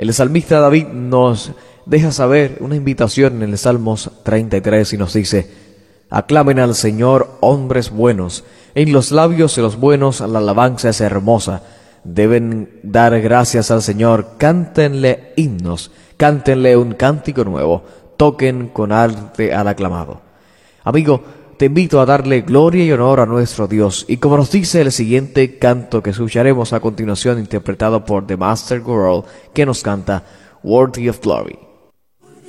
El salmista David nos deja saber una invitación en el Salmos 33 y nos dice: aclamen al Señor hombres buenos, en los labios de los buenos la alabanza es hermosa. Deben dar gracias al Señor, cántenle himnos, cántenle un cántico nuevo, toquen con arte al aclamado. Amigo, te invito a darle gloria y honor a nuestro Dios, y como nos dice el siguiente canto que escucharemos a continuación, interpretado por The Master Choral, que nos canta Worthy of Glory.